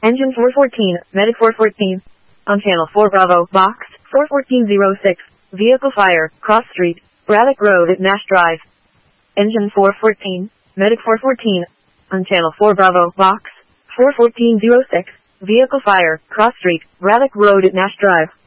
Engine 414, Medic 414. On Channel 4 Bravo, Box 41406. Vehicle fire, Cross Street, Braddock Road at Nash Drive. Engine 414, Medic 414. On Channel 4 Bravo, Box 41406. Vehicle fire, Cross Street, Braddock Road at Nash Drive.